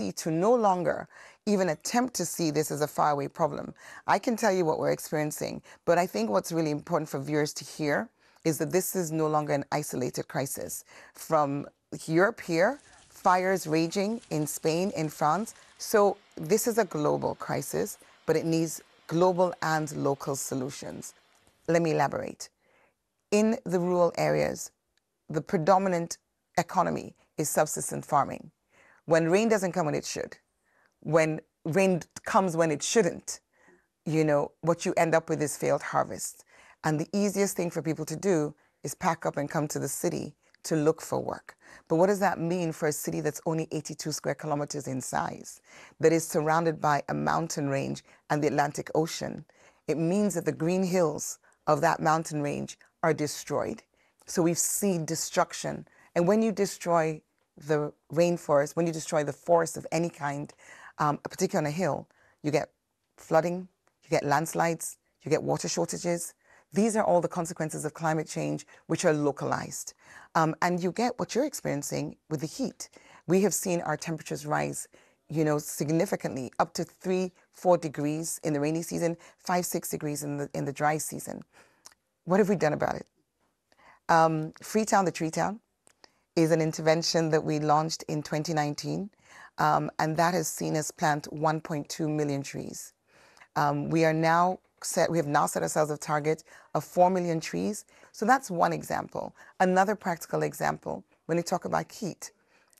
ability to no longer even attempt to see this as a faraway problem. I can tell you what we're experiencing, but I think what's really important for viewers to hear is that this is no longer an isolated crisis. From Europe here, fires raging in Spain, in France. So this is a global crisis, but it needs global and local solutions. Let me elaborate. In the rural areas, the predominant economy is subsistence farming. When rain doesn't come when it should, when rain comes when it shouldn't, you know, what you end up with is failed harvest. And the easiest thing for people to do is pack up and come to the city to look for work. But what does that mean for a city that's only 82 square kilometers in size, that is surrounded by a mountain range and the Atlantic Ocean? It means that the green hills of that mountain range are destroyed. So we've seen destruction. And when you destroy the rainforest, when you destroy the forest of any kind, particularly on a hill, you get flooding, you get landslides, you get water shortages. These are all the consequences of climate change, which are localized. And you get what you're experiencing with the heat. We have seen our temperatures rise, you know, significantly, up to 3-4 degrees in the rainy season, 5-6 degrees in the dry season. What have we done about it? Freetown, the Tree Town, is an intervention that we launched in 2019, and that has seen us plant 1.2 million trees. We have now set ourselves a target of 4 million trees. So that's one example. Another practical example, when you talk about heat,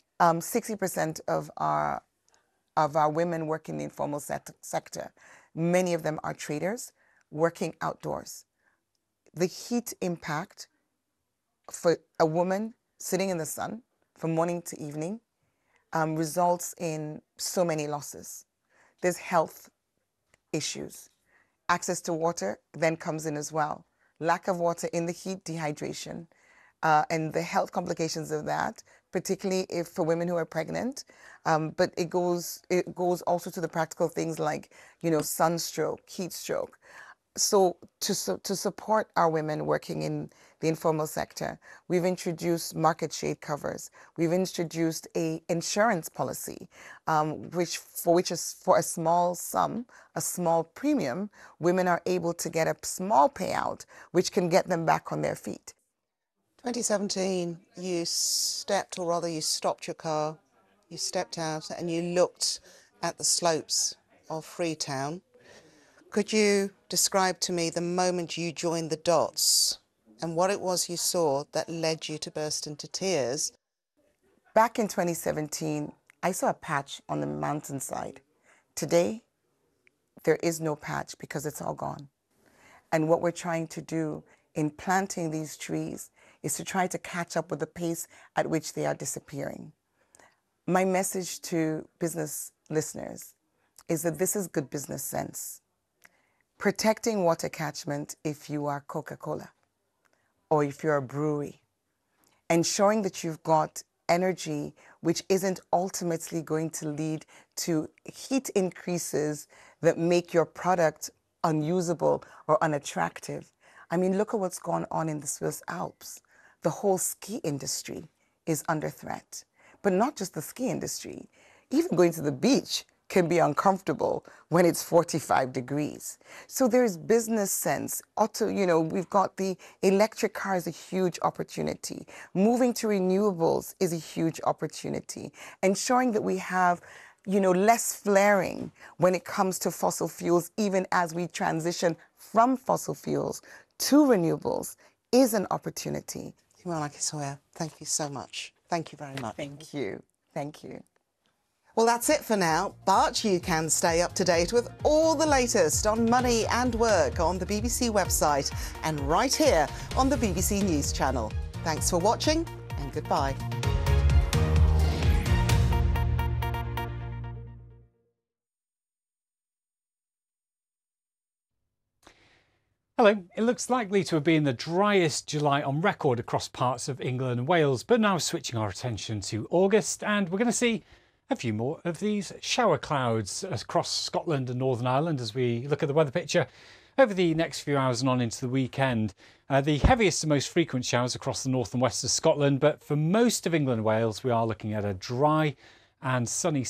60% of our women work in the informal sector. Many of them are traders working outdoors. The heat impact for a woman sitting in the sun from morning to evening results in so many losses. There's health issues. Access to water then comes in as well. Lack of water in the heat, dehydration, and the health complications of that, particularly if for women who are pregnant. But it goes also to the practical things like, you know, sunstroke, heat stroke. So to support our women working in the informal sector, we've introduced market shade covers. We've introduced a insurance policy, which is for a small sum, a small premium, women are able to get a small payout, which can get them back on their feet. 2017, you stopped your car, you stepped out and you looked at the slopes of Freetown. Could you describe to me the moment you joined the dots and what it was you saw that led you to burst into tears? Back in 2017, I saw a patch on the mountainside. Today, there is no patch because it's all gone. And what we're trying to do in planting these trees is to try to catch up with the pace at which they are disappearing. My message to business listeners is that this is good business sense. Protecting water catchment if you are Coca-Cola or if you're a brewery. Ensuring that you've got energy which isn't ultimately going to lead to heat increases that make your product unusable or unattractive. I mean, look at what's going on in the Swiss Alps. The whole ski industry is under threat. But not just the ski industry. Even going to the beach can be uncomfortable when it's 45 degrees. So there's business sense. We've got the electric car is a huge opportunity. Moving to renewables is a huge opportunity. Ensuring that we have, less flaring when it comes to fossil fuels, even as we transition from fossil fuels to renewables, is an opportunity. Himala Kisoya, thank you so much. Thank you very much. Thank you. Thank you. Well, that's it for now, but you can stay up to date with all the latest on money and work on the BBC website and right here on the BBC News channel. Thanks for watching and goodbye. Hello. It looks likely to have been the driest July on record across parts of England and Wales, but now switching our attention to August, and we're going to see a few more of these shower clouds across Scotland and Northern Ireland as we look at the weather picture over the next few hours and on into the weekend. The heaviest and most frequent showers across the north and west of Scotland, but for most of England and Wales, we are looking at a dry and sunny